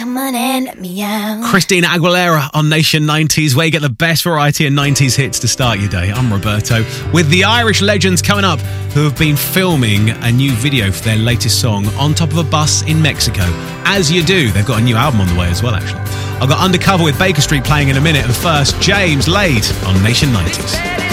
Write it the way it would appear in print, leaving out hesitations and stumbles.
come on and let me out. Christina Aguilera on Nation 90s, where you get the best variety of 90s hits to start your day. I'm Roberto, with the Irish legends coming up, who have been filming a new video for their latest song, On Top of a Bus in Mexico. As you do, they've got a new album on the way as well, actually. I've got Undercover with Baker Street playing in a minute, and first, James Lade on Nation 90s.